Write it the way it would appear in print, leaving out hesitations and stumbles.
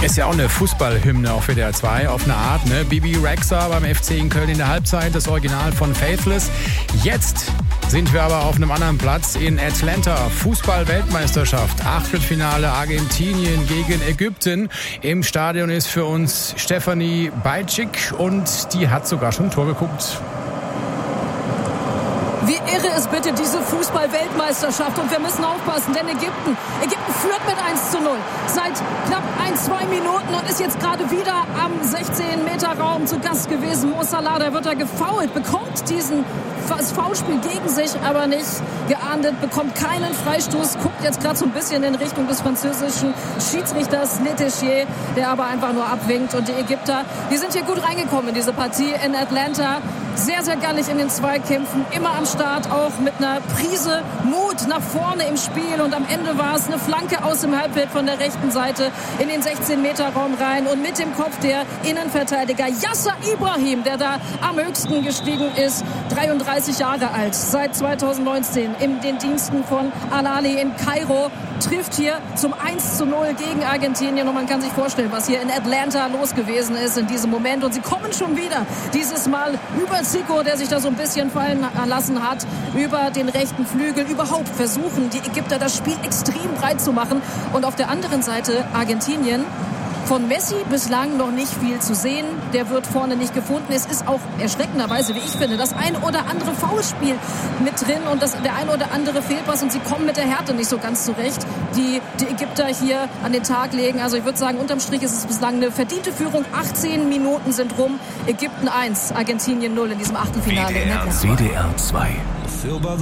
Ist ja auch eine Fußballhymne auf WDR 2 auf eine Art, ne? Bibi Rexha beim FC in Köln in der Halbzeit, das Original von Faithless. Jetzt sind wir aber auf einem anderen Platz in Atlanta. Fußball-Weltmeisterschaft, Achtelfinale Argentinien gegen Ägypten. Im Stadion ist für uns Stefanie Bajcic und die hat sogar schon ein Tor geguckt. Wie irre ist bitte diese Fußball-Weltmeisterschaft. Und wir müssen aufpassen, denn Ägypten führt mit 1:0 seit knapp 2 Minuten und ist jetzt gerade wieder am 16-Meter-Raum zu Gast gewesen. Mo Salah, da wird er gefoult, bekommt das Foulspiel gegen sich, aber nicht geahndet, bekommt keinen Freistoß, guckt jetzt gerade so ein bisschen in Richtung des französischen Schiedsrichters Neteshier, der aber einfach nur abwinkt. Und die Ägypter, die sind hier gut reingekommen in diese Partie in Atlanta. Sehr, sehr gallig in den Zweikämpfen, immer am Start, auch mit einer Prise Mut nach vorne im Spiel. Und am Ende war es eine Flanke aus dem Halbfeld von der rechten Seite in den 16-Meter-Raum rein. Und mit dem Kopf der Innenverteidiger Yasser Ibrahim, der da am höchsten gestiegen ist, 33 Jahre alt, seit 2019 in den Diensten von Al-Ahly in Kairo, trifft hier zum 1:0 gegen Argentinien. Und man kann sich vorstellen, was hier in Atlanta los gewesen ist in diesem Moment. Und sie kommen schon wieder, dieses Mal über Zico, der sich da so ein bisschen fallen lassen hat, über den rechten Flügel. Überhaupt versuchen die Ägypter das Spiel extrem breit zu machen. Und auf der anderen Seite Argentinien. Von Messi bislang noch nicht viel zu sehen. Der wird vorne nicht gefunden. Es ist auch erschreckenderweise, wie ich finde, das ein oder andere Foulspiel mit drin und der ein oder andere Fehlpass. Und sie kommen mit der Härte nicht so ganz zurecht, die Ägypter hier an den Tag legen. Also ich würde sagen, unterm Strich ist es bislang eine verdiente Führung. 18 Minuten sind rum. Ägypten 1, Argentinien 0 in diesem Achtelfinale. WDR 2.